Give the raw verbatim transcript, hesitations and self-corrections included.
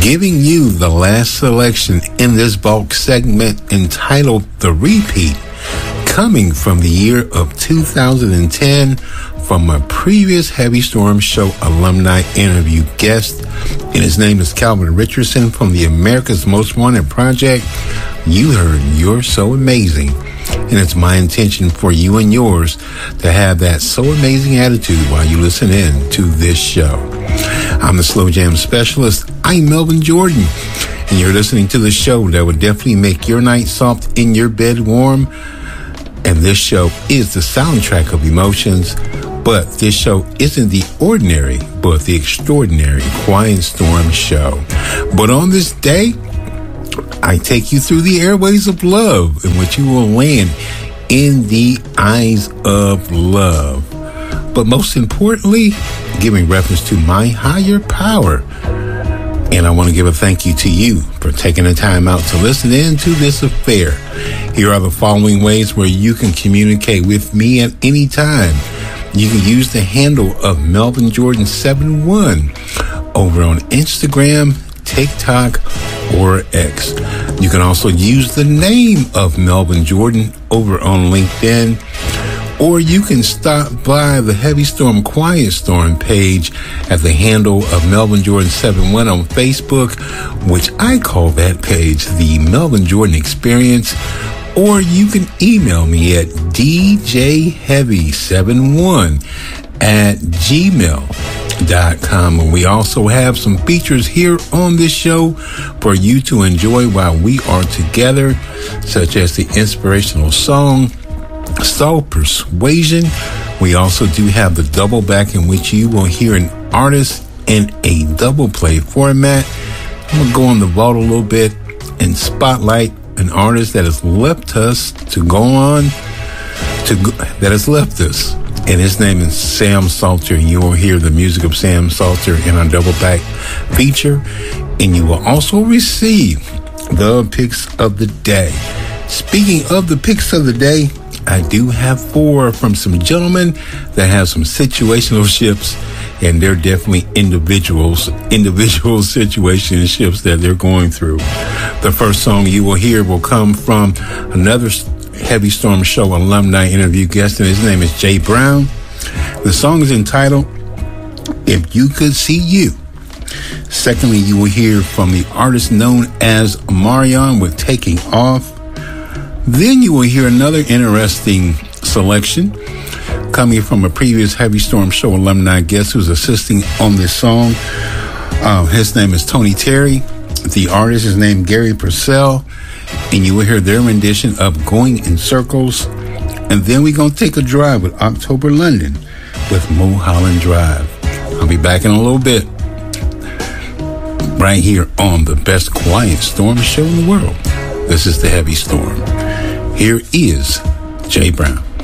giving you the last selection in this bulk segment entitled The Repeat, coming from the year of two thousand ten from my previous Heavy Storm Show alumni interview guest, and his name is Calvin Richardson from the America's Most Wanted Project. You heard You're So Amazing, and it's my intention for you and yours to have that so amazing attitude while you listen in to this show. I'm the Slow Jam Specialist. I'm Melvin Jordan, and you're listening to the show that would definitely make your night soft and your bed warm. And this show is the soundtrack of emotions, but this show isn't the ordinary, but the extraordinary Quiet Storm Show. But on this day, I take you through the airways of love, in which you will land in the eyes of love. But most importantly, giving reference to my higher power. And I want to give a thank you to you for taking the time out to listen in to this affair. Here are the following ways where you can communicate with me at any time. You can use the handle of Melvin Jordan seventy-one over on Instagram, TikTok, or X. You can also use the name of Melvin Jordan over on LinkedIn, or you can stop by the Heavy Storm Quiet Storm page at the handle of Melvin Jordan seventy-one on Facebook, which I call that page the Melvin Jordan Experience. Or you can email me at d j heavy seventy-one at gmail dot com. And we also have some features here on this show for you to enjoy while we are together, such as the inspirational song Soul Persuasion. We also do have the double back, in which you will hear an artist in a double play format. I'm going to go on the vault a little bit and spotlight an artist that has left us to go on to go, that has left us, and his name is Sam Salter. You will hear the music of Sam Salter in our double back feature, and you will also receive the picks of the day. Speaking of the picks of the day, I do have four from some gentlemen that have some situational ships, and they're definitely individuals, individual situationships that they're going through. The first song you will hear will come from another Heavy Storm Show alumni interview guest, and his name is Jay Brown. The song is entitled If You Could See You. Secondly, you will hear from the artist known as Marion with Taking Off. Then you will hear another interesting selection coming from a previous Heavy Storm Show alumni guest who's assisting on this song. Uh, his name is Tony Terry. The artist is named Gary Purcell. And you will hear their rendition of Going in Circles. And then we're going to take a drive with October London with Mulholland Drive. I'll be back in a little bit, right here on the best Quiet Storm show in the world. This is the Heavy Storm. Here is Jay Brown.